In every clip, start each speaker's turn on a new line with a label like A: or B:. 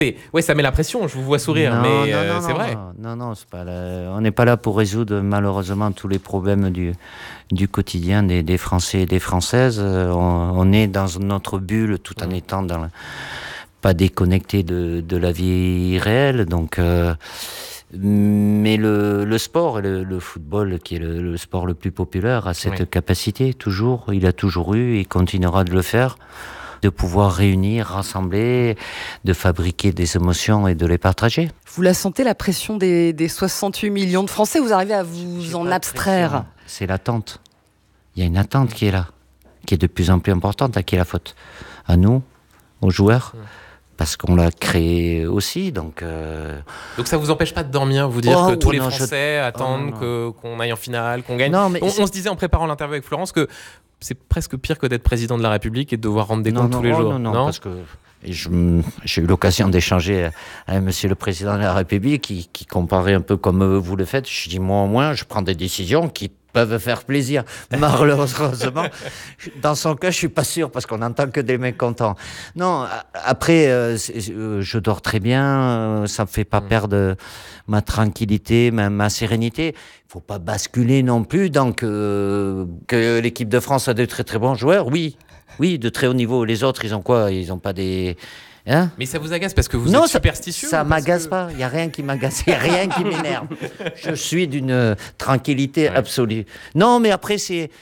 A: Ouais, ça met la pression, je vous vois sourire, mais c'est vrai.
B: Non, c'est pas on n'est pas là pour résoudre malheureusement tous les problèmes du quotidien des Français et des Françaises. On est dans notre bulle tout en étant pas déconnecté de la vie réelle. Donc, mais le sport, et le football, qui est le sport le plus populaire, a cette capacité toujours. Il a toujours eu et continuera de le faire, de pouvoir réunir, rassembler, de fabriquer des émotions et de les partager.
C: Vous la sentez, la pression des 68 millions de Français? Vous arrivez à vous en abstraire?
B: C'est l'attente. Il y a une attente qui est là, qui est de plus en plus importante. À qui est la faute? À nous, aux joueurs, parce qu'on l'a créé aussi. Donc
A: ça vous empêche pas de dormir, vous dire que tous les Français attendent qu'on aille en finale, qu'on gagne? On se disait en préparant l'interview avec Florence que c'est presque pire que d'être président de la République et de devoir rendre des comptes tous les jours.
B: Non, parce que j'ai eu l'occasion d'échanger avec Monsieur le Président de la République qui comparait un peu comme vous le faites. Je dis, moi au moins, je prends des décisions qui peuvent faire plaisir. Malheureusement, dans son cas, je suis pas sûr parce qu'on n'entend que des mecs contents. Non, après, je dors très bien, ça me fait pas perdre ma tranquillité, ma sérénité. Il faut pas basculer non plus. Donc, que l'équipe de France a de très très bons joueurs, oui, de très haut niveau. Les autres, ils ont quoi? Ils ont pas des... Hein?
A: Mais ça vous agace parce que vous êtes superstitieux?
B: Ça m'agace pas. Il y a rien qui m'agace. Il y a rien qui m'énerve. Je suis d'une tranquillité absolue. Non, mais après c'est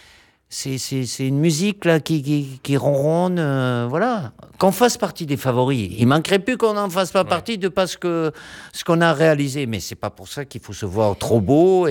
B: une musique là qui ronronne. Voilà. Qu'on fasse partie des favoris. Il manquerait plus qu'on n'en fasse pas partie de parce que ce qu'on a réalisé. Mais c'est pas pour ça qu'il faut se voir trop beau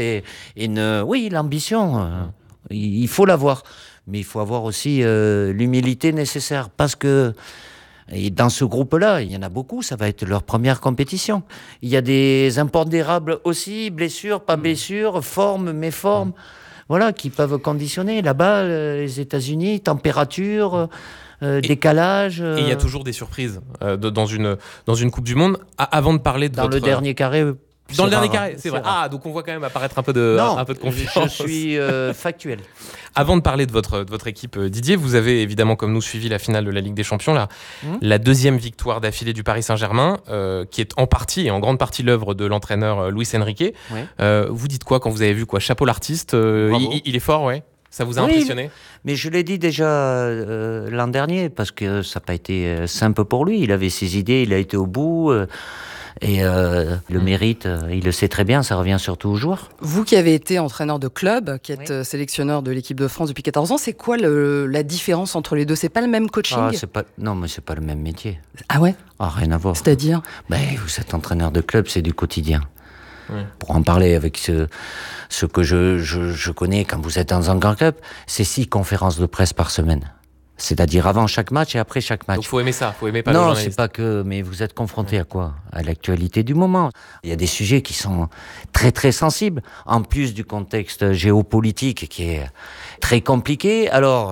B: oui, l'ambition. Il faut l'avoir, mais il faut avoir aussi l'humilité nécessaire parce que. Et dans ce groupe-là, il y en a beaucoup, ça va être leur première compétition. Il y a des impondérables aussi, blessures, pas blessures, forme, méforme, voilà, qui peuvent conditionner. Là-bas, les États-Unis, température, décalage.
A: Et il y a toujours des surprises dans une Coupe du Monde. Avant de parler de
B: dans le dernier carré.
A: Dans le dernier carré, c'est vrai. Ah, donc on voit quand même apparaître un peu de confiance.
B: Je suis factuel.
A: Avant de parler de votre équipe, Didier, vous avez évidemment, comme nous, suivi la finale de la Ligue des Champions, la deuxième victoire d'affilée du Paris Saint-Germain, qui est en grande partie l'œuvre de l'entraîneur Luis Enrique. Oui. Vous dites quoi quand vous avez vu quoi? Chapeau l'artiste, il est fort, ouais. Ça vous a impressionné?
B: Mais je l'ai dit déjà l'an dernier, parce que ça n'a pas été simple pour lui. Il avait ses idées, il a été au bout. Et le mérite, il le sait très bien, ça revient surtout aux joueurs.
C: Vous qui avez été entraîneur de club, qui êtes sélectionneur de l'équipe de France depuis 14 ans, c'est quoi la différence entre les deux? C'est pas le même coaching?
B: Non, mais c'est pas le même métier.
C: Ah ouais?
B: Rien à voir.
C: C'est-à-dire?
B: Vous êtes entraîneur de club, c'est du quotidien. Ouais. Pour en parler avec ce que je connais quand vous êtes dans un grand club, c'est 6 conférences de presse par semaine. C'est-à-dire avant chaque match et après chaque match.
A: Donc faut aimer ça, faut aimer pas
B: le
A: journaliste.
B: Non, c'est pas que, mais vous êtes confronté à quoi? À l'actualité du moment. Il y a des sujets qui sont très très sensibles, en plus du contexte géopolitique qui est très compliqué. Alors,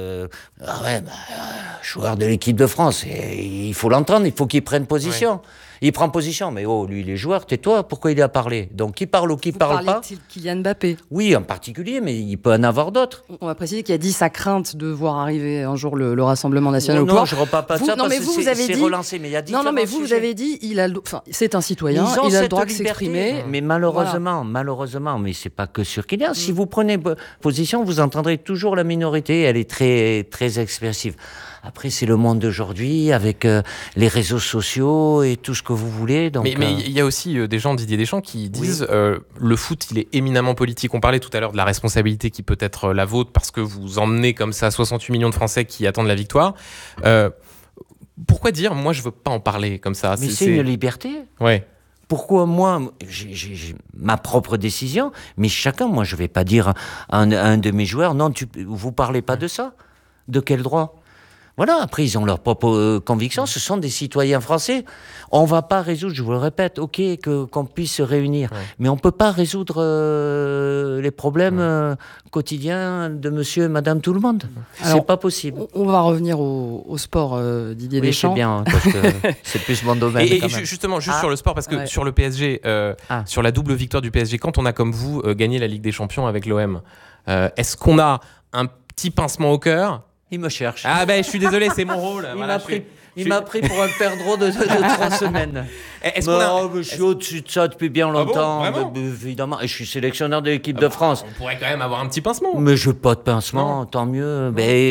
B: joueur de l'équipe de France, il faut l'entendre, il faut qu'il prenne position. Ouais. Il prend position, mais lui, il est joueur, tais-toi, pourquoi il a parlé? Donc, qui parle ou qui parle pas?
C: Vous parlez de Kylian Mbappé?
B: Oui, en particulier, mais il peut en avoir d'autres.
C: On va préciser qu'il a dit sa crainte de voir arriver un jour le Rassemblement National.
B: Non, je ne reparle pas de ça, parce que c'est
C: dit...
B: relancé, mais il y a différents
C: Non, mais vous avez dit, c'est un citoyen, il a le droit de s'exprimer.
B: Mais malheureusement, mais c'est pas que sur Kylian. Si vous prenez position, vous entendrez toujours la minorité, elle est très, très expressive. Après, c'est le monde d'aujourd'hui, avec les réseaux sociaux et tout ce que vous voulez. Donc,
A: mais il y a aussi des gens, Didier Deschamps, qui disent le foot, il est éminemment politique. On parlait tout à l'heure de la responsabilité qui peut être la vôtre, parce que vous emmenez comme ça 68 millions de Français qui attendent la victoire. Pourquoi dire, moi, je veux pas en parler comme ça?
B: Mais c'est une liberté.
A: Ouais.
B: Pourquoi moi, j'ai ma propre décision, mais chacun, moi, je vais pas dire à un de mes joueurs, non, vous parlez pas de ça. De quel droit? Voilà, après, ils ont leurs propres convictions. Ce sont des citoyens français. On ne va pas résoudre, je vous le répète, qu'on puisse se réunir. Ouais. Mais on ne peut pas résoudre les problèmes quotidiens de monsieur et madame tout le monde. Alors, c'est pas possible.
C: On va revenir au sport, Didier Deschamps.
B: Oui, c'est bien, parce que c'est plus mon domaine.
A: Et justement, sur le sport, parce que sur le PSG, sur la double victoire du PSG, quand on a, comme vous, gagné la Ligue des Champions avec l'OM, est-ce qu'on a un petit pincement au cœur?
B: Il me cherche.
A: Ah je suis désolé, c'est mon rôle.
B: Il m'a pris pour un perdreau de 3 semaines.
A: Est-ce
B: je suis au-dessus de ça depuis bien longtemps.
A: Ah bon, vraiment
B: évidemment. Et je suis sélectionneur de l'équipe de France.
A: On pourrait quand même avoir un petit pincement.
B: Mais je veux pas de pincement, tant mieux.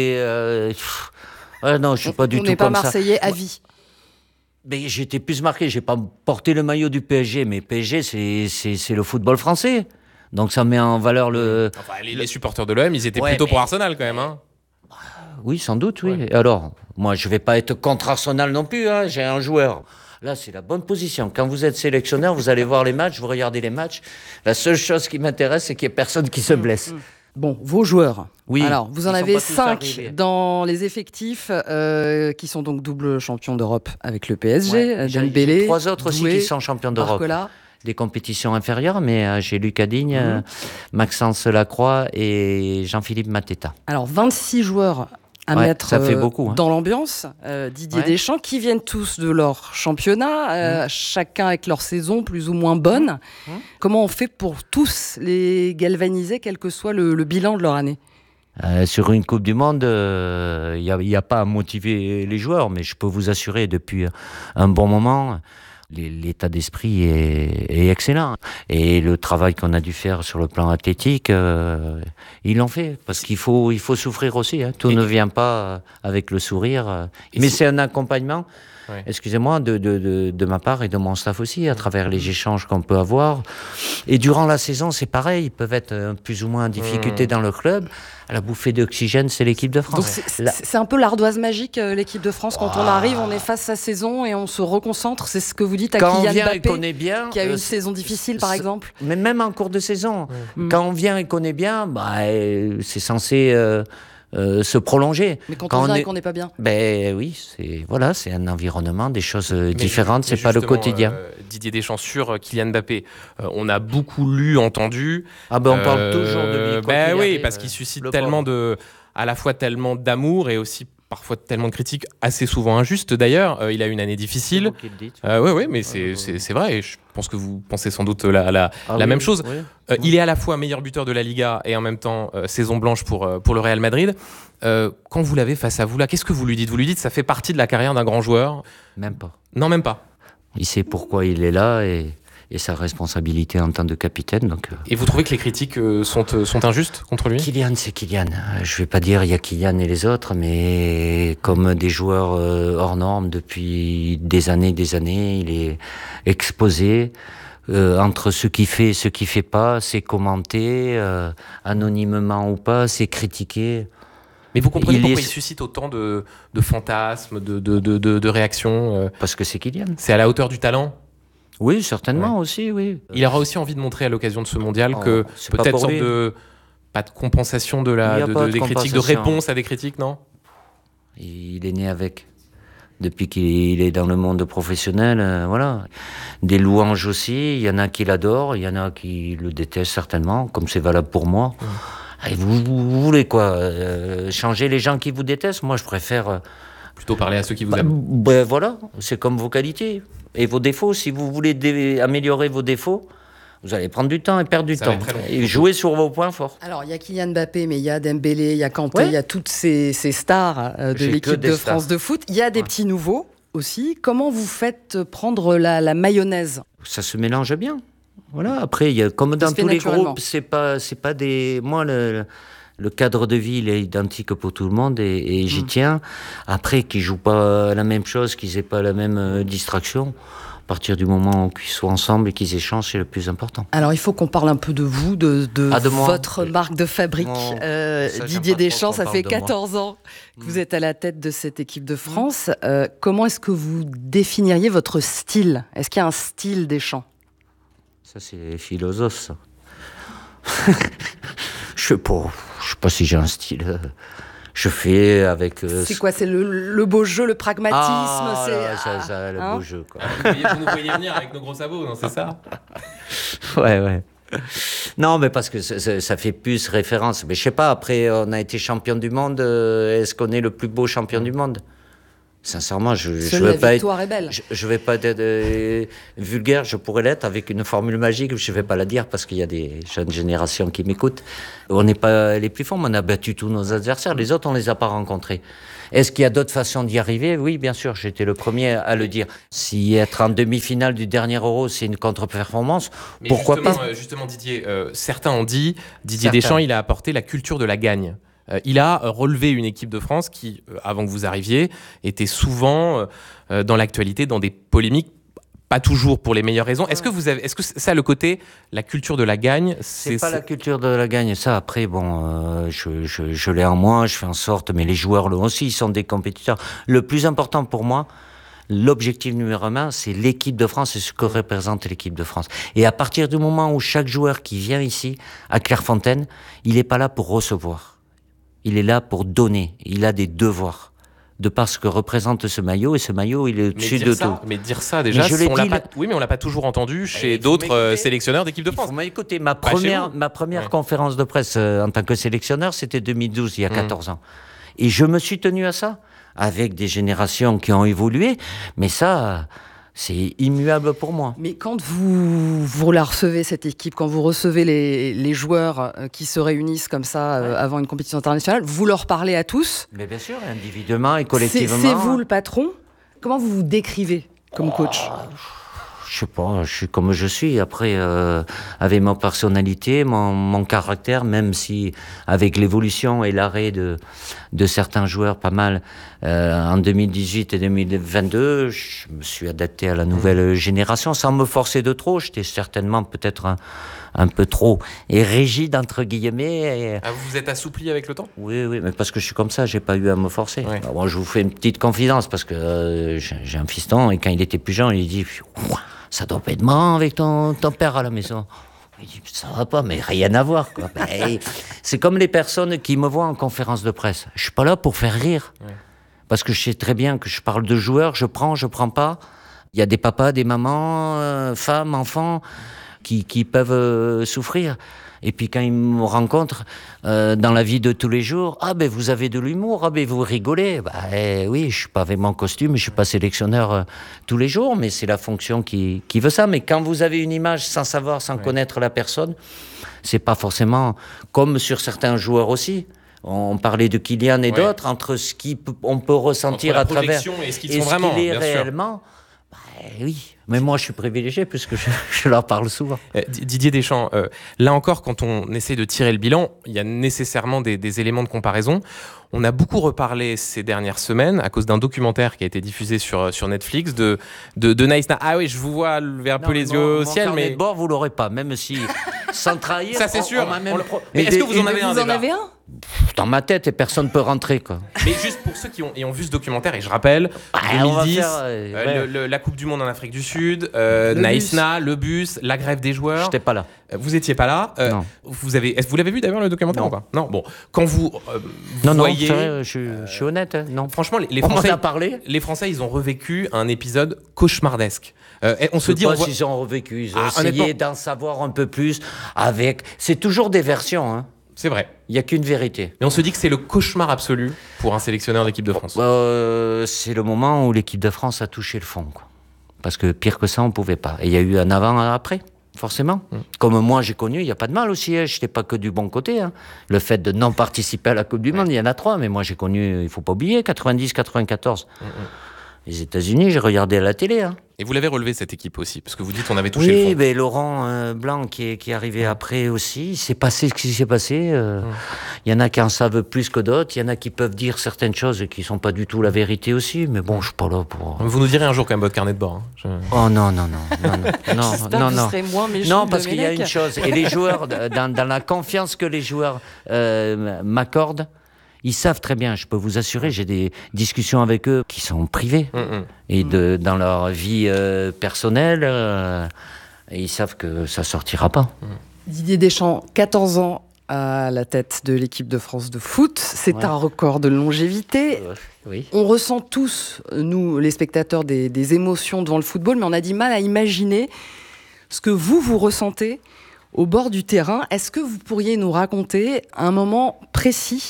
B: Non, je suis pas du tout comme ça.
C: On n'est pas Marseillais à vie.
B: Mais j'étais plus marqué. J'ai pas porté le maillot du PSG, mais PSG, c'est le football français. Donc ça met en valeur le...
A: Enfin, les supporters de l'OM, ils étaient plutôt pour Arsenal quand même. Hein.
B: Oui, sans doute, oui.
A: Ouais.
B: Alors, moi, je vais pas être contre Arsenal non plus. Hein. J'ai un joueur. Là, c'est la bonne position. Quand vous êtes sélectionneur, vous allez voir les matchs, vous regardez les matchs. La seule chose qui m'intéresse, c'est qu'il n'y ait personne qui se blesse.
C: Bon, vos joueurs.
B: Oui.
C: Alors, vous en
B: Ils sont
C: avez
B: pas tous
C: 5
B: arrivés.
C: dans les effectifs qui sont donc double champions d'Europe avec le PSG.
B: Ouais. J'ai
C: Dembélé,
B: 3 autres aussi
C: Doué,
B: qui sont champions d'Europe.
C: Barcola.
B: Des compétitions inférieures, mais j'ai Lucas Digne, Maxence Lacroix et Jean-Philippe Mateta.
C: Alors, 26 joueurs à
B: Ouais,
C: mettre
B: ça fait beaucoup, hein.
C: dans l'ambiance. Didier Deschamps, qui viennent tous de leur championnat, chacun avec leur saison plus ou moins bonne. Comment on fait pour tous les galvaniser, quel que soit le bilan de leur année?
B: Sur une Coupe du Monde, il n'y a pas à motiver les joueurs, mais je peux vous assurer depuis un bon moment, l'état d'esprit est excellent. Et le travail qu'on a dû faire sur le plan athlétique, ils l'ont fait. Parce qu'il faut souffrir aussi. Hein. Tout ne vient pas avec le sourire. Mais c'est un accompagnement, excusez-moi, de ma part et de mon staff aussi, à travers les échanges qu'on peut avoir. Et durant la saison, c'est pareil. Ils peuvent être plus ou moins en difficulté dans le club. La bouffée d'oxygène, c'est l'équipe de France.
C: Donc c'est un peu l'ardoise magique, l'équipe de France. Quand on arrive, on efface sa saison et on se reconcentre. C'est ce que vous dites à
B: Quand on
C: Kylian
B: vient
C: Mbappé,
B: et qu'on est bien,
C: qui a eu une saison difficile, par exemple.
B: Mais même en cours de saison, quand on vient et qu'on est bien, c'est censé se prolonger.
C: Mais quand on vient et qu'on n'est pas bien.
B: Oui, c'est un environnement, des choses différentes, c'est pas le quotidien.
A: Didier Deschamps sur Kylian Mbappé, on a beaucoup lu, entendu.
B: On parle toujours de lui.
A: Oui, parce qu'il suscite à la fois tellement d'amour et aussi parfois tellement de critiques, assez souvent injustes d'ailleurs. Il a eu une année difficile. Oui, mais c'est vrai. Et je pense que vous pensez sans doute la même chose. Oui. Il est à la fois meilleur buteur de la Liga et en même temps saison blanche pour le Real Madrid. Quand vous l'avez face à vous là, qu'est-ce que vous lui dites? Vous lui dites ça fait partie de la carrière d'un grand joueur?
B: Même pas.
A: Non, même pas.
B: Il sait pourquoi il est là et sa responsabilité en tant que capitaine. Donc,
A: Et vous trouvez que les critiques sont injustes contre lui?
B: Kylian, c'est Kylian. Je vais pas dire il y a Kylian et les autres, mais comme des joueurs hors normes depuis des années, il est exposé. Entre ce qu'il fait et ce qu'il fait pas, c'est commenté, anonymement ou pas, c'est critiqué.
A: Mais vous comprenez pourquoi il suscite autant de fantasmes, de réactions
B: Parce que c'est Kylian.
A: C'est à la hauteur du talent?
B: Oui, certainement aussi, oui.
A: Il aura aussi envie de montrer à l'occasion de ce mondial que peut-être pas de compensation des critiques, de réponse à des critiques, non?
B: Il est né avec. Depuis qu'il est dans le monde professionnel, voilà. Des louanges aussi, il y en a qui l'adorent, il y en a qui le détestent certainement, comme c'est valable pour moi. Et vous voulez quoi changer les gens qui vous détestent? Moi, je préfère...
A: Plutôt parler à ceux qui vous aiment.
B: Voilà, c'est comme vos qualités. Et vos défauts, si vous voulez améliorer vos défauts, vous allez prendre du temps et perdre du temps. Et jouer sur vos points forts.
C: Alors, il y a Kylian Mbappé, mais il y a Dembélé, il y a Kanté, il y a toutes ces stars de l'équipe de France de foot. Il y a des petits nouveaux aussi. Comment vous faites prendre la mayonnaise?
B: Ça se mélange bien. Voilà. Après, il y a, comme dans tous les groupes, c'est pas des... Moi, le cadre de vie, il est identique pour tout le monde et j'y tiens. Après, qu'ils jouent pas la même chose, qu'ils aient pas la même distraction. À partir du moment où ils sont ensemble et qu'ils échangent, c'est le plus important.
C: Alors, il faut qu'on parle un peu de vous, de votre marque de fabrique. Didier Deschamps, ça fait 14 ans que vous êtes à la tête de cette équipe de France. Comment est-ce que vous définiriez votre style? Est-ce qu'il y a un style Deschamps?
B: Ça, c'est philosophe, ça. Je sais pas si j'ai un style... Je fais avec...
C: c'est quoi? C'est le beau jeu, le pragmatisme?
B: Le beau jeu, quoi.
A: Vous nous voyez venir avec nos gros sabots, non? C'est ça?
B: Ouais. Non, mais parce que ça fait plus référence. Mais je sais pas, après, on a été champion du monde. Est-ce qu'on est le plus beau champion du monde? Sincèrement, je veux pas être, je vais pas être vulgaire, je pourrais l'être avec une formule magique, je vais pas la dire parce qu'il y a des jeunes générations qui m'écoutent. On n'est pas les plus forts, mais on a battu tous nos adversaires, les autres on les a pas rencontrés. Est-ce qu'il y a d'autres façons d'y arriver ? Oui, bien sûr, j'étais le premier à le dire. Si être en demi-finale du dernier Euro, c'est une contre-performance, mais pourquoi pas ?
A: Justement, Didier, certains ont dit, Deschamps, il a apporté la culture de la gagne. Il a relevé une équipe de France qui, avant que vous arriviez, était souvent dans l'actualité, dans des polémiques, pas toujours pour les meilleures raisons. Est-ce que ça, le côté, la culture de la gagne,
B: c'est pas la culture de la gagne. Ça, après, bon, je l'ai en moi, je fais en sorte, mais les joueurs l'ont aussi, ils sont des compétiteurs. Le plus important pour moi, l'objectif numéro 1, c'est l'équipe de France et ce que représente l'équipe de France. Et à partir du moment où chaque joueur qui vient ici, à Clairefontaine, il n'est pas là pour recevoir. Il est là pour donner. Il a des devoirs. De par ce que représente ce maillot, et ce maillot, il est au-dessus de tout.
A: Mais dire ça, déjà, oui, mais on l'a pas toujours entendu chez d'autres sélectionneurs d'équipe de France.
B: Vous m'avez écouté. Ma première conférence de presse en tant que sélectionneur, c'était 2012, il y a 14 ans. Et je me suis tenu à ça, avec des générations qui ont évolué. Mais ça, c'est immuable pour moi.
C: Mais quand vous la recevez, cette équipe, quand vous recevez les joueurs qui se réunissent comme ça avant une compétition internationale, vous leur parlez à tous ?
B: Mais bien sûr, individuellement et collectivement.
C: C'est vous le patron ? Comment vous vous décrivez comme coach ?
B: Je sais pas, je suis comme je suis. Après, avec ma personnalité, mon caractère, même si avec l'évolution et l'arrêt de certains joueurs, pas mal, en 2018 et 2022, je me suis adapté à la nouvelle génération sans me forcer de trop. J'étais certainement peut-être un peu trop et rigide, entre guillemets.
A: Vous vous êtes assoupli avec le temps ?
B: Oui, mais parce que je suis comme ça, j'ai pas eu à me forcer. Ouais. Alors, moi, je vous fais une petite confidence parce que j'ai un fiston et quand il était plus jeune, il dit « Ça doit pas être marrant avec ton père à la maison. » Il dit « Ça va pas, mais rien à voir. » quoi. C'est comme les personnes qui me voient en conférence de presse. Je suis pas là pour faire rire. Ouais. Parce que je sais très bien que je parle de joueurs, je prends pas. Il y a des papas, des mamans, femmes, enfants qui peuvent souffrir. Et puis quand ils me rencontrent dans la vie de tous les jours, vous avez de l'humour, vous rigolez. Oui, je suis pas avec mon costume, je suis pas sélectionneur tous les jours, mais c'est la fonction qui veut ça. Mais quand vous avez une image sans savoir, sans connaître la personne, c'est pas forcément comme sur certains joueurs aussi. On parlait de Kylian et d'autres, entre ce qu'on peut ressentir à travers
A: et ce qu'ils sont vraiment,
B: est réellement. Oui, mais moi je suis privilégié puisque je leur parle souvent.
A: Didier Deschamps, là encore, quand on essaie de tirer le bilan, il y a nécessairement des éléments de comparaison. On a beaucoup reparlé ces dernières semaines à cause d'un documentaire qui a été diffusé sur Netflix de Naïsna. Ah oui, je vous vois lever un peu les yeux au ciel, mais
B: de bord vous l'aurez pas, même si sans trahir.
A: Ça c'est sûr. Mais est-ce que vous en avez un ?
C: Vous en avez un ?
B: Dans ma tête, et personne ne peut rentrer, quoi.
A: Mais juste pour ceux qui ont vu ce documentaire, et je rappelle, 2010, la Coupe du Monde en Afrique du Sud, Naïsna, le bus, la grève des joueurs.
B: J'étais pas là.
A: Vous étiez pas là.
B: Non.
A: Vous l'avez vu d'ailleurs le documentaire ou pas ? Non. Bon, quand vous
B: voyez, c'est vrai, je suis honnête. Non.
A: Franchement, les Français, ils ont revécu un épisode cauchemardesque. On se dit,
B: s'ils ont revécu, ils ont essayé d'en savoir un peu plus. C'est toujours des versions, hein.
A: C'est vrai.
B: Il n'y a qu'une vérité.
A: Mais on se dit que c'est le cauchemar absolu pour un sélectionneur d'équipe de France.
B: C'est le moment où l'équipe de France a touché le fond, quoi. Parce que pire que ça, on ne pouvait pas. Et il y a eu un avant et un après, forcément. Comme moi, j'ai connu, il n'y a pas de mal aussi. Je n'étais pas que du bon côté. Hein. Le fait de non participer à la Coupe du Monde, il y en a 3. Mais moi, j'ai connu, il ne faut pas oublier, 90, 94. Les États-Unis, j'ai regardé à la télé. Hein.
A: Et vous l'avez relevé, cette équipe aussi, parce que vous dites qu'on avait touché le fond.
B: Oui, mais Laurent Blanc, qui est arrivé après aussi, il s'est passé ce qui s'est passé. Il y en a qui en savent plus que d'autres. Il y en a qui peuvent dire certaines choses qui ne sont pas du tout la vérité aussi. Mais bon, je ne suis pas là pour...
A: Vous nous direz un jour quand même votre carnet de bord. Hein.
B: Oh non.
C: Vous serez moins méchant.
B: Non, parce qu'il y a une chose. Et les joueurs, dans la confiance que les joueurs m'accordent, ils savent très bien, je peux vous assurer, j'ai des discussions avec eux qui sont privées et dans leur vie personnelle, et ils savent que ça sortira pas.
C: Didier Deschamps, 14 ans à la tête de l'équipe de France de foot, c'est un record de longévité.
B: Oui.
C: On ressent tous, nous les spectateurs, des émotions devant le football, mais on a du mal à imaginer ce que vous ressentez au bord du terrain. Est-ce que vous pourriez nous raconter un moment précis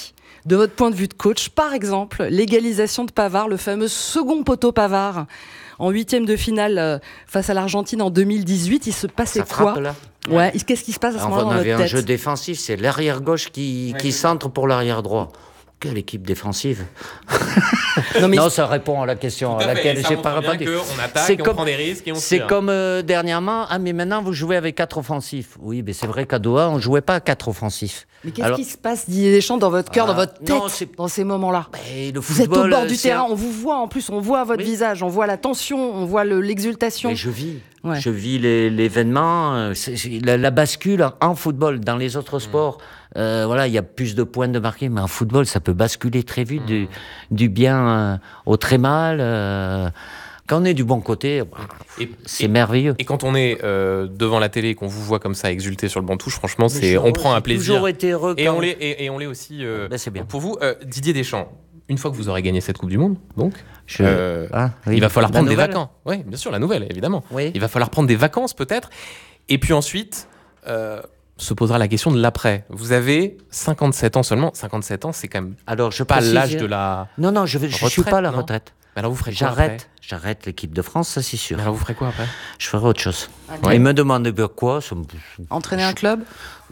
C: de votre point de vue de coach. Par exemple, l'égalisation de Pavard, le fameux second poteau Pavard, en 8e de finale face à l'Argentine en 2018. Il se passait quoi là? Ouais, qu'est-ce qui se passe à ce moment-là dans votre tête?
B: On avait un jeu défensif, c'est l'arrière gauche qui centre pour l'arrière droit. Quelle équipe défensive. Non, ça répond à la question à laquelle j'ai pas répondu.
A: On attaque, on prend des risques et on tire.
B: C'est comme dernièrement, mais maintenant vous jouez avec 4 offensifs. Oui, mais c'est vrai qu'à Doha, on jouait pas à 4 offensifs.
C: Mais qu'est-ce qui se passe, Didier Deschamps, dans votre cœur, dans votre tête, dans ces moments-là? Vous êtes au bord du terrain, on vous voit en plus, on voit votre visage, on voit la tension, on voit l'exultation.
B: Mais je vis. Ouais. Je vis l'événement, la bascule en football. Dans les autres sports, il y a plus de points de marqués, mais en football, ça peut basculer très vite du bien au très mal. Quand on est du bon côté, c'est merveilleux.
A: Et quand on est devant la télé et qu'on vous voit comme ça exulter sur le banc de touche, franchement, on prend un plaisir.
B: Toujours été heureux.
A: Et on l'est aussi.
B: C'est bien.
A: Pour vous, Didier Deschamps. Une fois que vous aurez gagné cette Coupe du Monde, donc, il va falloir prendre des vacances. Oui, bien sûr, la nouvelle, évidemment. Oui. Il va falloir prendre des vacances, peut-être. Et puis ensuite, se posera la question de l'après. Vous avez 57 ans seulement. 57 ans, c'est quand même pas l'âge de la
B: Non, je ne suis pas à la retraite.
A: Mais alors vous ferez quoi après ?
B: J'arrête l'équipe de France, ça c'est sûr.
A: Mais alors vous ferez quoi après ?
B: Je ferai autre chose. Okay. Il me demande quoi
C: Entraîner un club ?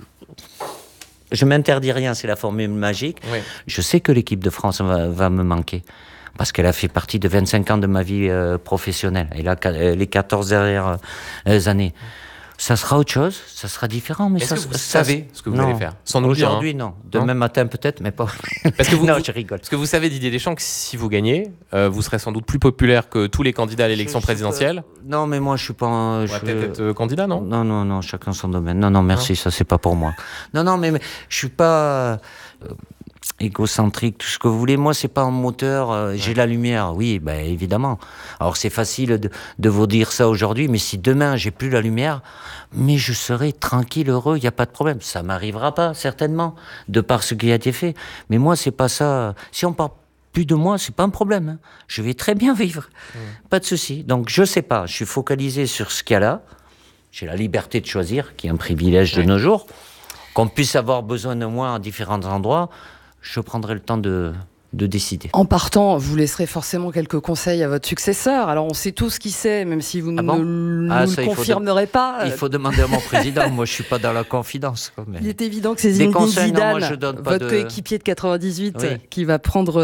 B: Je m'interdis rien, c'est la formule magique. Oui. Je sais que l'équipe de France va me manquer. Parce qu'elle a fait partie de 25 ans de ma vie professionnelle. Et là, les 14 dernières années. Ça sera autre chose, ça sera différent. Mais
A: est-ce que vous savez ce que vous allez faire ? Sans nous le dire.
B: Aujourd'hui, non. Demain matin, peut-être, mais pas.
A: Parce que
B: non, je rigole.
A: Parce que vous savez, Didier Deschamps, que si vous gagnez, vous serez sans doute plus populaire que tous les candidats à l'élection présidentielle.
B: Non, mais moi, je suis pas.
A: Je vais peut-être être candidat, non ?
B: Non, chacun son domaine. Non, merci, ça, c'est pas pour moi. Non, mais je suis pas. Égocentrique, tout ce que vous voulez. Moi, c'est pas un moteur. J'ai la lumière, oui, évidemment. Alors, c'est facile de vous dire ça aujourd'hui, mais si demain, j'ai plus la lumière, mais je serai tranquille, heureux, il n'y a pas de problème. Ça m'arrivera pas, certainement, de par ce qui a été fait. Mais moi, c'est pas ça. Si on parle plus de moi, c'est pas un problème. Hein. Je vais très bien vivre. Pas de souci. Donc, je sais pas. Je suis focalisé sur ce qu'il y a là. J'ai la liberté de choisir, qui est un privilège de nos jours. Qu'on puisse avoir besoin de moi à différents endroits. Je prendrai le temps de décider.
C: En partant, vous laisserez forcément quelques conseils à votre successeur. Alors, on sait tous qui c'est, même si vous ne le confirmerez pas.
B: Il faut demander à mon président. Moi, je ne suis pas dans la confidence. Mais...
C: Il est évident que c'est Zinedine Zidane, votre coéquipier de 98, qui va prendre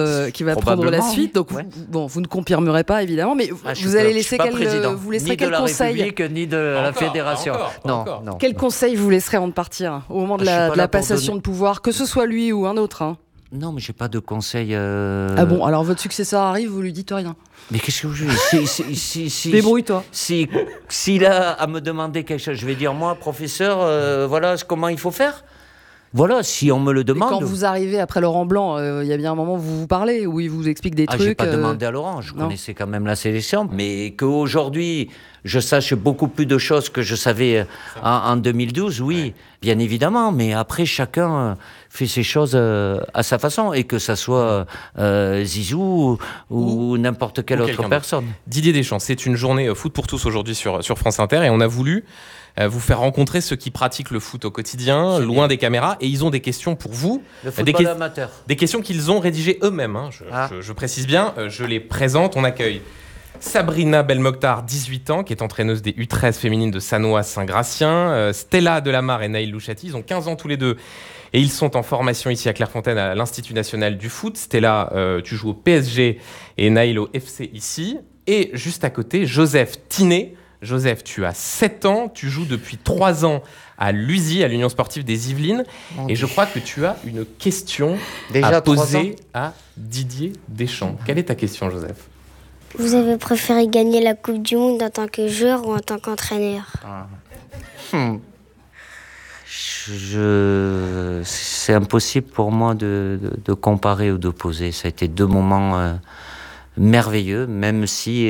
C: la suite. Donc, vous ne confirmerez pas, évidemment, mais vous allez laisser quel conseil ?
B: Ni de la République, ni de la Fédération.
C: Non. Quel conseil vous laisserez avant de partir, au moment de la passation de pouvoir, que ce soit lui ou un autre
B: Non, mais j'ai pas de conseil.
C: Ah bon, alors votre successeur arrive, vous lui dites rien.
B: Mais qu'est-ce que je veux
C: débrouille-toi.
B: S'il a à me demander quelque chose, je vais dire moi, professeur, voilà comment il faut faire. Voilà, si on me le demande.
C: Et quand vous arrivez après Laurent Blanc, il y a bien un moment où vous parlez, où il vous explique des trucs.
B: J'ai pas demandé à Laurent, je connaissais quand même la sélection, mais qu'aujourd'hui je sache beaucoup plus de choses que je savais en 2012, oui, bien évidemment, mais après chacun fait ses choses à sa façon, et que ça soit Zizou ou n'importe quelle autre personne.
A: Didier Deschamps, c'est une journée foot pour tous aujourd'hui sur France Inter, et on a voulu vous faire rencontrer ceux qui pratiquent le foot au quotidien, loin des caméras, et ils ont des questions pour vous.
B: Le football amateur.
A: Des questions qu'ils ont rédigées eux-mêmes. Je précise bien, je les présente. On accueille Sabrina Belmokhtar, 18 ans, qui est entraîneuse des U13 féminines de Sannois-Saint-Gratien. Stella Delamare et Naïl Louchati, ils ont 15 ans tous les deux. Et ils sont en formation ici à Clairefontaine, à l'Institut National du Foot. Stella, tu joues au PSG, et Naïl au FC ici. Et juste à côté, Joseph Tinet. Joseph, tu as 7 ans, tu joues depuis 3 ans à l'USI, à l'Union Sportive des Yvelines, et je crois que tu as une question à poser à Didier Deschamps. Quelle est ta question, Joseph ?
D: Vous avez préféré gagner la Coupe du Monde en tant que joueur ou en tant qu'entraîneur ?
B: C'est impossible pour moi de comparer ou d'opposer. Ça a été 2 moments merveilleux, même si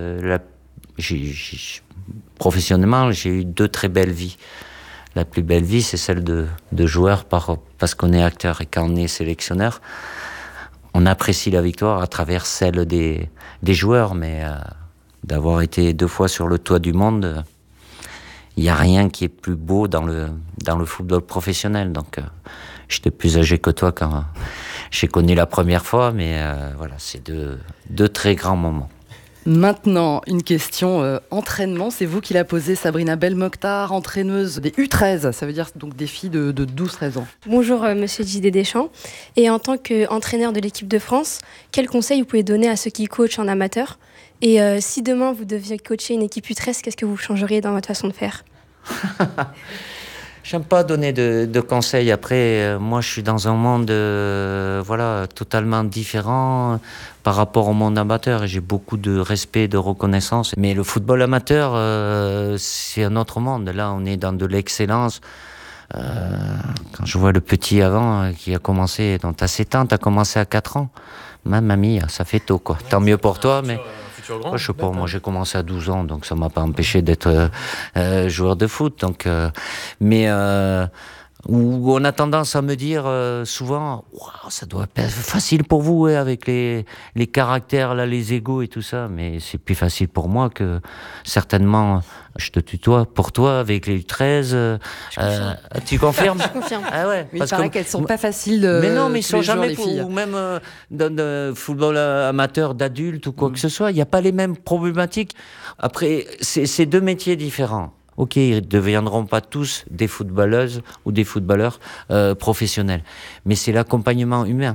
B: professionnellement, j'ai eu 2 très belles vies. La plus belle vie, c'est celle de joueur parce qu'on est acteur, et quand on est sélectionneur, on apprécie la victoire à travers celle des joueurs, mais d'avoir été 2 fois sur le toit du monde, il n'y a rien qui est plus beau dans le football professionnel. Donc, j'étais plus âgé que toi quand j'ai connu la première fois, mais voilà, c'est deux très grands moments.
C: Maintenant, une question entraînement. C'est vous qui l'a posée, Sabrina Belmokhtar, entraîneuse des U13. Ça veut dire donc des filles de 12-13 ans.
E: Bonjour, monsieur Didier Deschamps. Et en tant qu'entraîneur de l'équipe de France, quels conseils vous pouvez donner à ceux qui coachent en amateur ? Et si demain vous deviez coacher une équipe U13, qu'est-ce que vous changeriez dans votre façon de faire ?
B: J'aime pas donner de conseils. Après, moi, je suis dans un monde totalement différent par rapport au monde amateur. Et j'ai beaucoup de respect, de reconnaissance. Mais le football amateur, c'est un autre monde. Là, on est dans de l'excellence. Quand je vois le petit avant qui a commencé, donc t'as 7 ans, t'as commencé à 4 ans. Ma mamie, ça fait tôt, quoi. Tant mieux pour toi, mais... Moi, je sais pas, moi j'ai commencé à 12 ans, donc ça m'a pas empêché d'être joueur de foot. Donc, où on a tendance à me dire souvent, wow, ça doit être facile pour vous avec les caractères, là, les égos et tout ça, mais c'est plus facile pour moi que certainement, je te tutoie, pour toi avec les U13. Tu confirmes ?
E: Je confirme.
B: Ah ouais,
C: il paraît qu'elles sont pas faciles de.
B: Mais non, mais ils sont jamais
C: ou
B: même dans le football amateur d'adultes ou quoi que ce soit, il n'y a pas les mêmes problématiques. Après, c'est deux métiers différents. Ok, ils ne deviendront pas tous des footballeuses ou des footballeurs professionnels. Mais c'est l'accompagnement humain.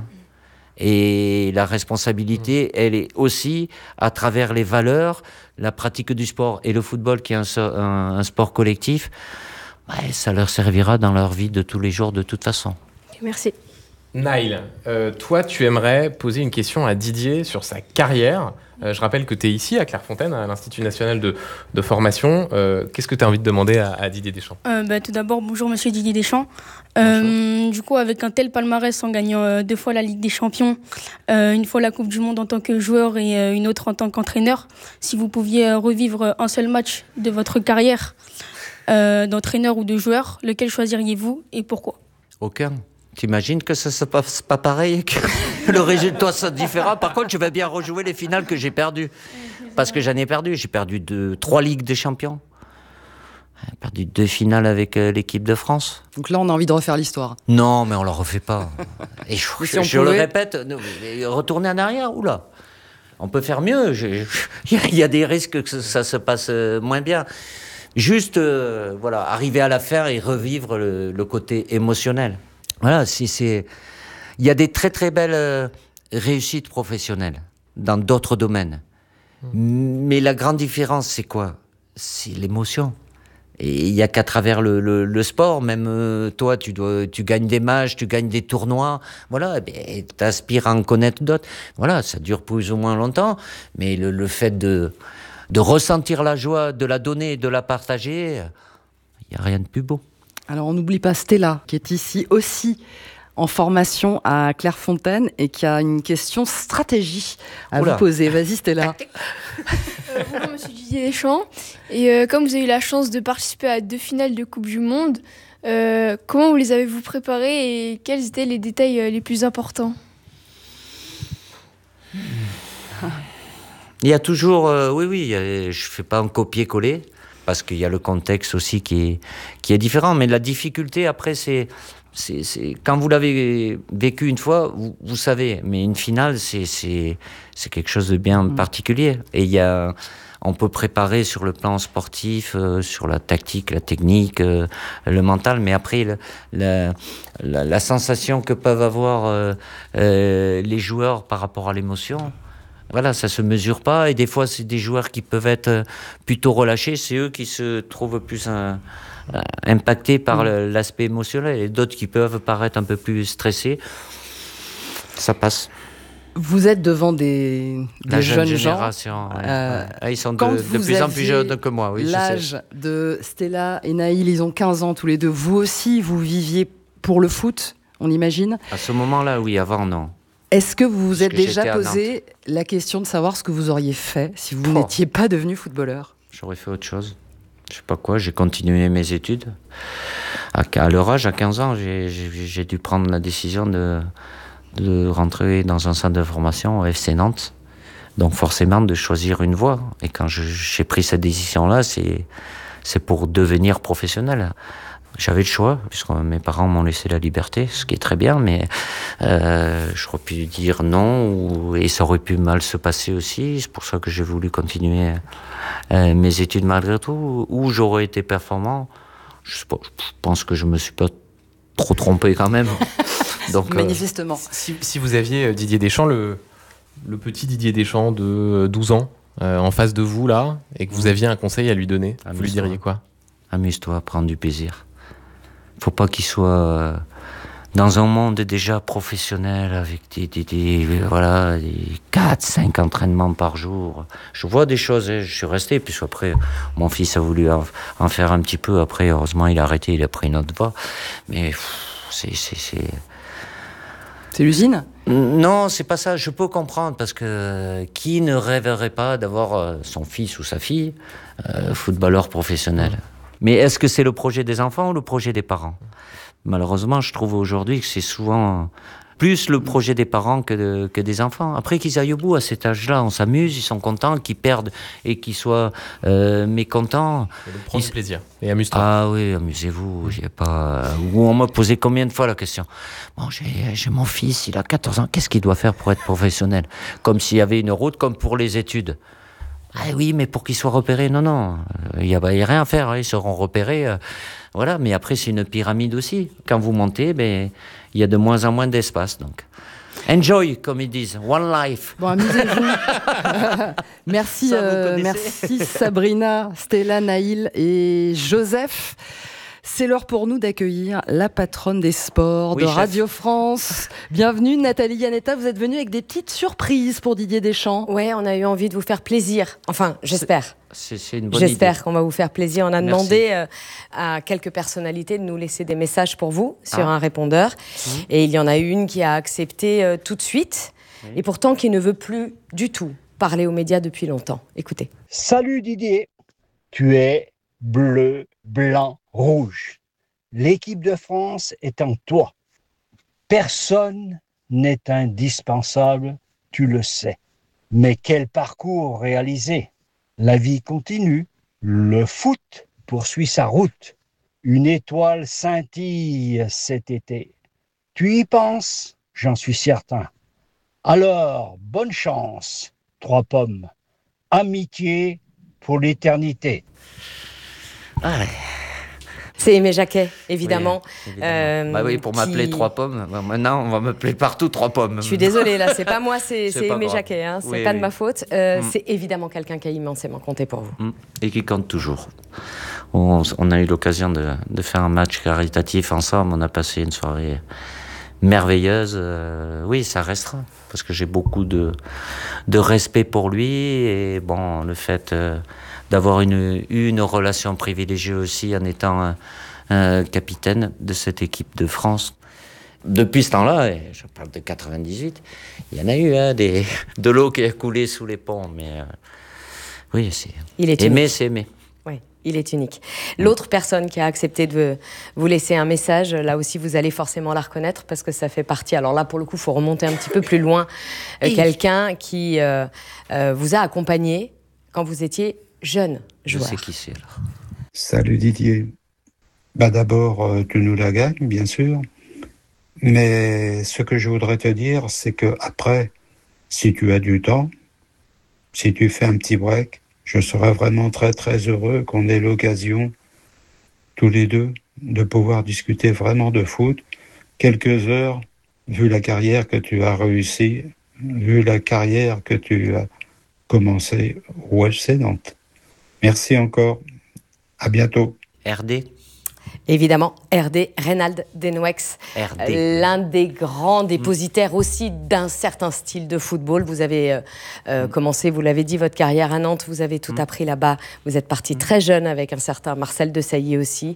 B: Et la responsabilité, elle est aussi à travers les valeurs, la pratique du sport et le football qui est un sport collectif. Ça leur servira dans leur vie de tous les jours de toute façon.
E: Merci.
A: Naïl, toi, tu aimerais poser une question à Didier sur sa carrière. Je rappelle que tu es ici à Clairefontaine, à l'Institut national de formation. Qu'est-ce que tu as envie de demander à Didier Deschamps ?
F: Tout d'abord, bonjour monsieur Didier Deschamps. Du coup, avec un tel palmarès en gagnant 2 fois la Ligue des Champions, une fois la Coupe du Monde en tant que joueur et une autre en tant qu'entraîneur, si vous pouviez revivre un seul match de votre carrière d'entraîneur ou de joueur, lequel choisiriez-vous et pourquoi ?
B: Aucun. T'imagines que ça se passe pas pareil, que le résultat soit différent. Par contre, je vais bien rejouer les finales que j'ai perdues. Parce que j'en ai perdu. J'ai perdu 3 Ligues des Champions. J'ai perdu 2 finales avec l'équipe de France.
C: Donc là, on a envie de refaire l'histoire.
B: Non, mais on la refait pas. Et je le répète, retourner en arrière, oula. On peut faire mieux. Il y a des risques que ça se passe moins bien. Juste, arriver à la fin et revivre le côté émotionnel. Voilà, il y a des très très belles réussites professionnelles dans d'autres domaines. Mais la grande différence, c'est quoi ? C'est l'émotion. Et il n'y a qu'à travers le sport, même toi, tu gagnes des matchs, tu gagnes des tournois, voilà, et t'aspires à en connaître d'autres. Voilà, ça dure plus ou moins longtemps, mais le fait de ressentir la joie, de la donner et de la partager, il n'y a rien de plus beau.
C: Alors, on n'oublie pas Stella, qui est ici aussi en formation à Clairefontaine et qui a une question stratégie à vous poser. Vas-y, Stella.
G: Bonjour, monsieur Didier Deschamps. Et comme vous avez eu la chance de participer à 2 finales de Coupe du Monde, comment vous les avez-vous préparées et quels étaient les détails les plus importants ?
B: Il y a toujours... je ne fais pas un copier-coller. Parce qu'il y a le contexte aussi qui est différent. Mais la difficulté, après, c'est quand vous l'avez vécu une fois, vous savez. Mais une finale, c'est quelque chose de bien particulier. Et on peut préparer sur le plan sportif, sur la tactique, la technique, le mental. Mais après, la sensation que peuvent avoir les joueurs par rapport à l'émotion... Voilà, ça se mesure pas, et des fois c'est des joueurs qui peuvent être plutôt relâchés, c'est eux qui se trouvent plus impactés par l'aspect émotionnel, et d'autres qui peuvent paraître un peu plus stressés. Ça passe.
C: Vous êtes devant des jeunes
B: génération,
C: gens.
B: Ils sont de plus en plus jeunes que moi. Oui,
C: l'âge de Stella et Naïl, ils ont 15 ans tous les deux. Vous aussi, vous viviez pour le foot, on imagine ?
B: À ce moment-là, oui, avant, non.
C: Est-ce que vous vous êtes déjà posé la question de savoir ce que vous auriez fait si vous n'étiez pas devenu footballeur ?
B: J'aurais fait autre chose. Je sais pas quoi, j'ai continué mes études. À leur âge, à 15 ans, j'ai dû prendre la décision de rentrer dans un centre de formation au FC Nantes. Donc forcément, de choisir une voie. Et quand j'ai pris cette décision-là, c'est pour devenir professionnel. J'avais le choix, puisque mes parents m'ont laissé la liberté, ce qui est très bien, mais j'aurais pu dire non, et ça aurait pu mal se passer aussi. C'est pour ça que j'ai voulu continuer mes études malgré tout, où j'aurais été performant. Je pense que je me suis pas trop trompé quand même. Donc,
C: manifestement.
A: Si vous aviez Didier Deschamps, le petit Didier Deschamps de 12 ans, en face de vous là, et que vous aviez un conseil à lui donner, vous lui diriez quoi?
B: Amuse-toi, prends du plaisir. Faut pas qu'il soit dans un monde déjà professionnel avec des 4-5 entraînements par jour. Je vois des choses, je suis resté, puis après, mon fils a voulu en faire un petit peu. Après, heureusement, il a arrêté, il a pris une autre voie. Mais c'est
C: l'usine?
B: Non, c'est pas ça. Je peux comprendre, parce que qui ne rêverait pas d'avoir son fils ou sa fille footballeur professionnel? Mais est-ce que c'est le projet des enfants ou le projet des parents? Malheureusement, je trouve aujourd'hui que c'est souvent plus le projet des parents que des enfants. Après qu'ils aillent au bout, à cet âge-là, on s'amuse, ils sont contents, qu'ils perdent et qu'ils soient mécontents.
A: Prends du plaisir et amuse-toi.
B: Ah oui, amusez-vous. J'ai pas... Ou on m'a posé combien de fois la question. Bon, j'ai mon fils, il a 14 ans, qu'est-ce qu'il doit faire pour être professionnel? Comme s'il y avait une route, comme pour les études. Ah oui, mais pour qu'ils soient repérés, non, il y a rien à faire, ils seront repérés, voilà. Mais après, c'est une pyramide aussi. Quand vous montez, il y a de moins en moins d'espace, donc. Enjoy, comme ils disent, one life.
C: Bon, amusez-vous. Merci, merci Sabrina, Stella, Naïl et Joseph. C'est l'heure pour nous d'accueillir la patronne des sports de Radio France. Bienvenue Nathalie Yanetta, vous êtes venue avec des petites surprises pour Didier Deschamps.
H: Ouais, on a eu envie de vous faire plaisir. Enfin, j'espère.
B: C'est une bonne idée.
H: J'espère qu'on va vous faire plaisir. On a demandé à quelques personnalités de nous laisser des messages pour vous sur un répondeur. Et il y en a une qui a accepté tout de suite, et pourtant qui ne veut plus du tout parler aux médias depuis longtemps. Écoutez.
I: Salut Didier, tu es bleu, blanc, rouge. L'équipe de France est en toi. Personne n'est indispensable, tu le sais. Mais quel parcours réalisé! La vie continue, le foot poursuit sa route. Une étoile scintille cet été. Tu y penses, j'en suis certain. Alors, bonne chance, 3 pommes. Amitié pour l'éternité.
B: Ah ouais.
H: C'est Aimé Jacquet, évidemment.
B: Oui, évidemment. Oui, pour m'appeler 3 pommes. Maintenant, on va m'appeler partout 3 pommes.
H: Je suis désolée, là, c'est pas moi, c'est Aimé Jacquet. Hein, c'est pas de ma faute. C'est évidemment quelqu'un qui a immensément compté pour vous.
B: Et qui compte toujours. On a eu l'occasion de faire un match caritatif ensemble. On a passé une soirée merveilleuse. Oui, ça restera. Parce que j'ai beaucoup de respect pour lui. Et bon, le fait d'avoir une relation privilégiée aussi en étant capitaine de cette équipe de France. Depuis ce temps-là, et je parle de 98, il y en a eu de l'eau qui a coulé sous les ponts. Mais oui, c'est aimé.
H: Oui, il est unique. L'autre personne qui a accepté de vous laisser un message, là aussi vous allez forcément la reconnaître parce que ça fait partie, alors là pour le coup il faut remonter un petit peu plus loin, quelqu'un qui vous a accompagné quand vous étiez jeune joueur.
B: Je sais qui c'est alors.
J: Salut Didier. D'abord, tu nous la gagnes, bien sûr. Mais ce que je voudrais te dire, c'est que après, si tu as du temps, si tu fais un petit break, je serais vraiment très très heureux qu'on ait l'occasion, tous les deux, de pouvoir discuter vraiment de foot. Quelques heures, vu la carrière que tu as réussi, vu la carrière que tu as commencé au FC Nantes. Merci encore. À bientôt.
B: RD.
H: Évidemment, RD, Reynald Denouex, l'un des grands dépositaires aussi d'un certain style de football. Vous avez commencé, vous l'avez dit, votre carrière à Nantes, vous avez tout appris là-bas. Vous êtes parti très jeune avec un certain Marcel Desailly aussi.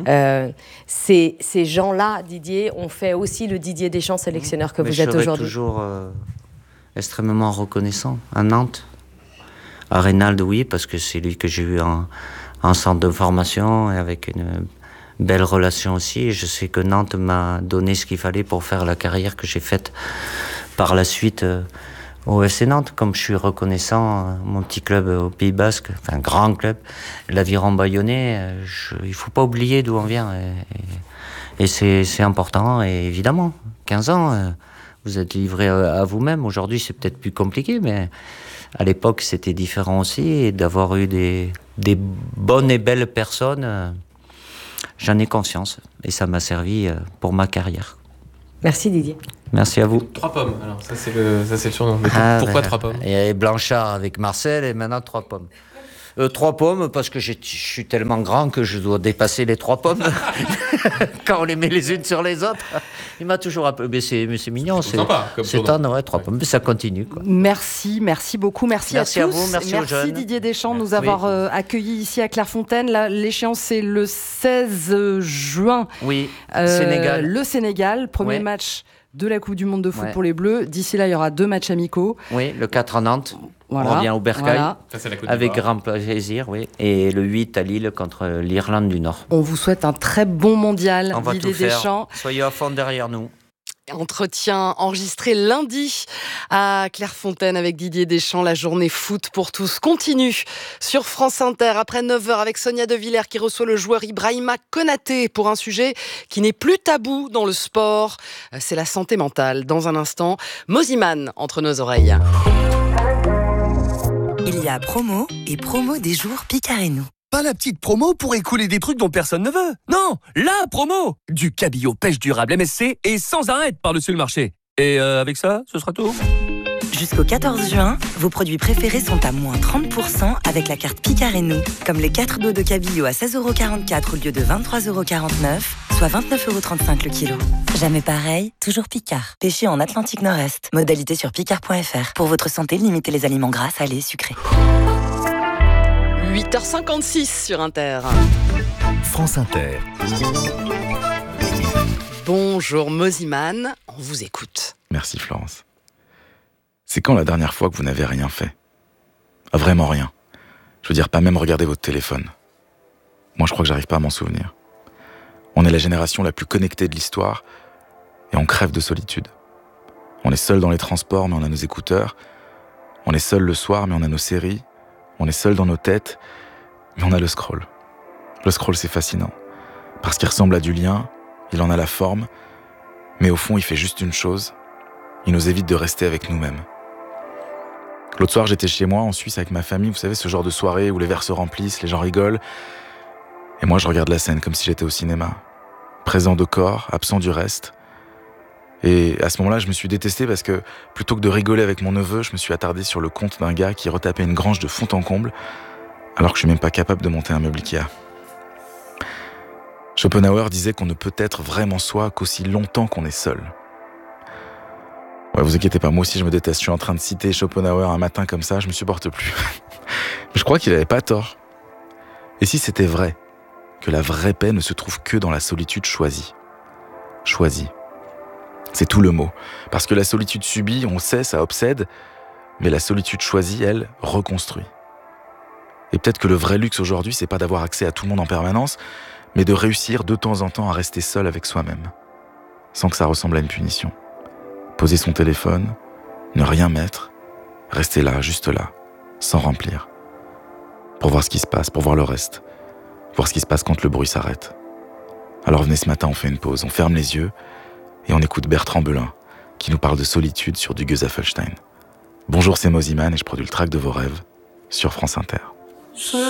H: Ces gens-là, Didier, ont fait aussi le Didier Deschamps sélectionneur que vous êtes aujourd'hui.
B: Je serai toujours extrêmement reconnaissant à Nantes. À Reynald, oui, parce que c'est lui que j'ai eu en centre de formation et avec une belle relation aussi. Et je sais que Nantes m'a donné ce qu'il fallait pour faire la carrière que j'ai faite par la suite au FC Nantes, comme je suis reconnaissant, mon petit club au Pays Basque, enfin grand club, l'Aviron Bayonnais, il faut pas oublier d'où on vient. Et c'est important, et évidemment, 15 ans, vous êtes livré à vous-même. Aujourd'hui, c'est peut-être plus compliqué, mais à l'époque, c'était différent aussi, et d'avoir eu des bonnes et belles personnes, j'en ai conscience, et ça m'a servi pour ma carrière.
H: Merci Didier.
B: Merci à vous.
A: 3 pommes, alors ça c'est le surnom. Mais pourquoi 3 pommes?
B: Il y avait Blanchard avec Marcel et maintenant 3 pommes. 3 pommes parce que je suis tellement grand que je dois dépasser les 3 pommes quand on les met les unes sur les autres. Il m'a toujours un peu... Mais c'est mignon. C'est sympa comme surnom. Ouais, 3 pommes. Mais ça continue, quoi.
C: Merci beaucoup. Merci à tous.
B: À vous, merci aux jeunes.
C: Didier Deschamps de nous avoir accueillis ici à Clairefontaine. Là, l'échéance, c'est le 16 juin.
B: Oui, Sénégal.
C: Le Sénégal, premier match de la Coupe du Monde de foot pour les Bleus. D'ici là, il y aura 2 matchs amicaux.
B: Oui, le 4 à Nantes.
C: Voilà.
B: On revient au Bercail.
C: Voilà.
B: Avec grand plaisir, oui. Et le 8 à Lille contre l'Irlande du Nord.
C: On vous souhaite un très bon mondial,
B: on va
C: Didier
B: tout faire.
C: Deschamps.
B: Soyez à fond derrière nous.
C: Entretien enregistré lundi à Clairefontaine avec Didier Deschamps. La journée foot pour tous continue sur France Inter après 9h avec Sonia De Villers qui reçoit le joueur Ibrahima Konaté pour un sujet qui n'est plus tabou dans le sport. C'est la santé mentale. Dans un instant, Mosiman entre nos oreilles.
K: Il y a promo et promo des jours Picard et nous.
L: Pas la petite promo pour écouler des trucs dont personne ne veut. Non, la promo. Du cabillaud pêche durable MSC et sans arrêt par-dessus le marché. Et avec ça, ce sera tout.
K: Jusqu'au 14 juin, vos produits préférés sont à moins 30% avec la carte Picard et nous. Comme les 4 dos de cabillaud à 16,44€ au lieu de 23,49€, soit 29,35€ le kilo. Jamais pareil, toujours Picard. Pêché en Atlantique Nord-Est. Modalité sur picard.fr. Pour votre santé, limitez les aliments gras, salés, sucrés.
C: 8h56 sur Inter.
M: France Inter.
C: Bonjour Mosiman, on vous écoute.
N: Merci Florence. C'est quand la dernière fois que vous n'avez rien fait? Vraiment rien. Je veux dire, pas même regarder votre téléphone. Moi, je crois que j'arrive pas à m'en souvenir. On est la génération la plus connectée de l'histoire et on crève de solitude. On est seul dans les transports, mais on a nos écouteurs. On est seul le soir, mais on a nos séries. On est seul dans nos têtes, mais on a le scroll. Le scroll, c'est fascinant. Parce qu'il ressemble à du lien, il en a la forme, mais au fond, il fait juste une chose. Il nous évite de rester avec nous-mêmes. L'autre soir, j'étais chez moi, en Suisse, avec ma famille. Vous savez, ce genre de soirée où les verres se remplissent, les gens rigolent. Et moi, je regarde la scène comme si j'étais au cinéma. Présent de corps, absent du reste. Et à ce moment-là, je me suis détesté parce que, plutôt que de rigoler avec mon neveu, je me suis attardé sur le compte d'un gars qui retapait une grange de fond en comble, alors que je suis même pas capable de monter un meuble Ikea. Schopenhauer disait qu'on ne peut être vraiment soi qu'aussi longtemps qu'on est seul. Ouais, vous inquiétez pas, moi aussi je me déteste. Je suis en train de citer Schopenhauer un matin comme ça, je me supporte plus. Mais je crois qu'il avait pas tort. Et si c'était vrai, que la vraie paix ne se trouve que dans la solitude choisie? Choisie. C'est tout le mot. Parce que la solitude subie, on sait, ça obsède, mais la solitude choisie, elle, reconstruit. Et peut-être que le vrai luxe aujourd'hui, c'est pas d'avoir accès à tout le monde en permanence, mais de réussir de temps en temps à rester seul avec soi-même, sans que ça ressemble à une punition. Poser son téléphone, ne rien mettre, rester là, juste là, sans remplir. Pour voir ce qui se passe, pour voir le reste. Voir ce qui se passe quand le bruit s'arrête. Alors venez ce matin, on fait une pause, on ferme les yeux, et on écoute Bertrand Belin, qui nous parle de solitude sur du Gesaffelstein. Bonjour, c'est Mosiman et je produis le track de vos rêves sur France Inter.